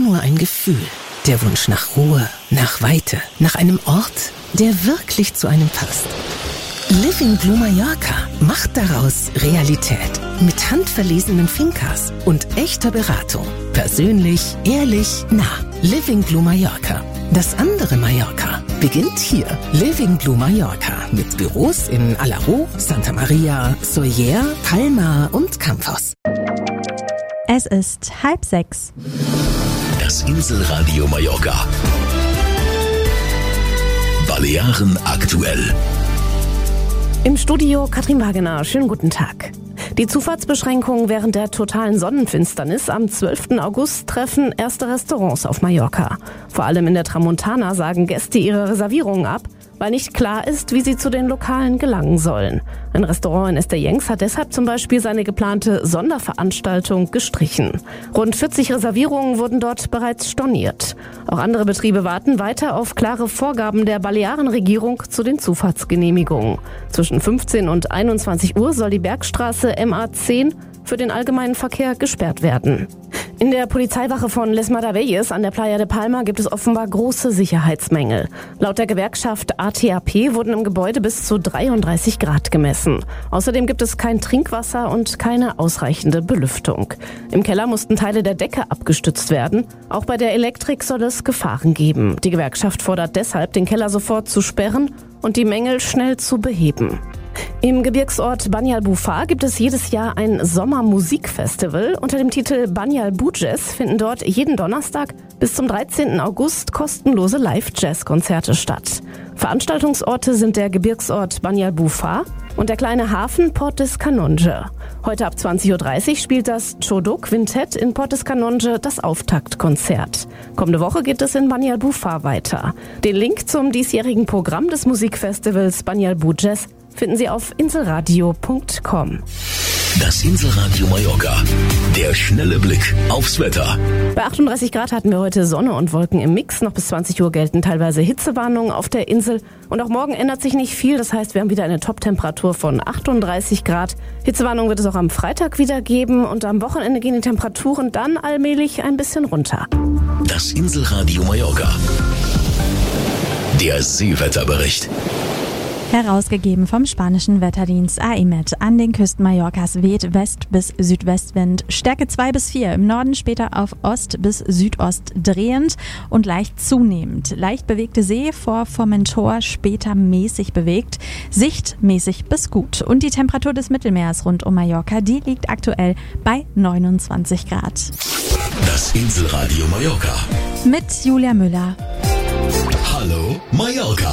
nur ein Gefühl. Der Wunsch nach Ruhe, nach Weite, nach einem Ort, der wirklich zu einem passt. Living Blue Mallorca macht daraus Realität. Mit handverlesenen Fincas und echter Beratung. Persönlich, ehrlich, nah. Living Blue Mallorca. Das andere Mallorca beginnt hier. Living Blue Mallorca mit Büros in Alaró, Santa Maria, Sóller, Palma und Campos. Es ist 5:30. Das Inselradio Mallorca. Balearen aktuell. Im Studio Katrin Wagener. Schönen guten Tag. Die Zufahrtsbeschränkungen während der totalen Sonnenfinsternis am 12. August treffen erste Restaurants auf Mallorca. Vor allem in der Tramontana sagen Gäste ihre Reservierungen ab, weil nicht klar ist, wie sie zu den Lokalen gelangen sollen. Ein Restaurant in Estellencs hat deshalb zum Beispiel seine geplante Sonderveranstaltung gestrichen. Rund 40 Reservierungen wurden dort bereits storniert. Auch andere Betriebe warten weiter auf klare Vorgaben der Balearenregierung zu den Zufahrtsgenehmigungen. Zwischen 15 und 21 Uhr soll die Bergstraße MA10 für den allgemeinen Verkehr gesperrt werden. In der Polizeiwache von Les Maravillas an der Playa de Palma gibt es offenbar große Sicherheitsmängel. Laut der Gewerkschaft ATAP wurden im Gebäude bis zu 33 Grad gemessen. Außerdem gibt es kein Trinkwasser und keine ausreichende Belüftung. Im Keller mussten Teile der Decke abgestützt werden. Auch bei der Elektrik soll es Gefahren geben. Die Gewerkschaft fordert deshalb, den Keller sofort zu sperren und die Mängel schnell zu beheben. Im Gebirgsort Banyalbufar gibt es jedes Jahr ein Sommermusikfestival. Unter dem Titel Banyalbu Jazz finden dort jeden Donnerstag bis zum 13. August kostenlose Live-Jazz-Konzerte statt. Veranstaltungsorte sind der Gebirgsort Banyalbufar und der kleine Hafen Port des Canonge. Heute ab 20.30 Uhr spielt das Chodo Quintett in Port des Canonge das Auftaktkonzert. Kommende Woche geht es in Banyalbufar weiter. Den Link zum diesjährigen Programm des Musikfestivals Banyalbu Jazz finden Sie auf inselradio.com. Das Inselradio Mallorca. Der schnelle Blick aufs Wetter. Bei 38 Grad hatten wir heute Sonne und Wolken im Mix. Noch bis 20 Uhr gelten teilweise Hitzewarnungen auf der Insel. Und auch morgen ändert sich nicht viel. Das heißt, wir haben wieder eine Top-Temperatur von 38 Grad. Hitzewarnung wird es auch am Freitag wieder geben. Und am Wochenende gehen die Temperaturen dann allmählich ein bisschen runter. Das Inselradio Mallorca. Der Seewetterbericht. Herausgegeben vom spanischen Wetterdienst AEMET. An den Küsten Mallorcas weht West- bis Südwestwind. Stärke 2 bis 4. Im Norden später auf Ost bis Südost drehend und leicht zunehmend. Leicht bewegte See vor Formentor, später mäßig bewegt. Sicht mäßig bis gut. Und die Temperatur des Mittelmeers rund um Mallorca, die liegt aktuell bei 29 Grad. Das Inselradio Mallorca. Mit Julia Müller. Hallo Mallorca.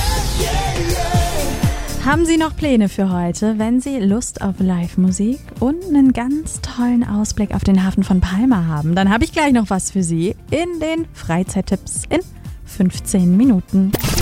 Haben Sie noch Pläne für heute, wenn Sie Lust auf Live-Musik und einen ganz tollen Ausblick auf den Hafen von Palma haben? Dann habe ich gleich noch was für Sie in den Freizeittipps in 15 Minuten.